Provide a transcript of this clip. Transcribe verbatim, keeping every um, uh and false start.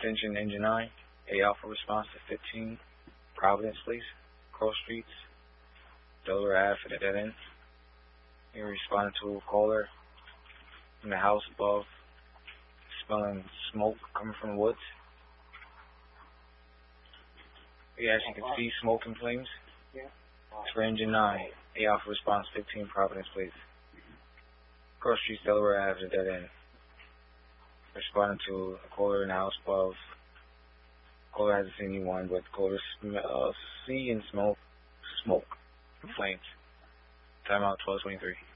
Attention, Engine nine. A Alpha response to fifteen. Providence, please. Cross Streets. Delaware Ave at the dead end. You're responding to a caller in the house above, smelling smoke coming from the woods. Yes, you can see smoke and flames. Yeah. It's for Engine nine. A Alpha response fifteen. Providence, please. Cross Streets, Delaware Ave at the dead end. Responding to a caller in the house above. Caller hasn't seen anyone, but caller sm- uh, see and smoke smoke and flames. Timeout twelve twenty-three.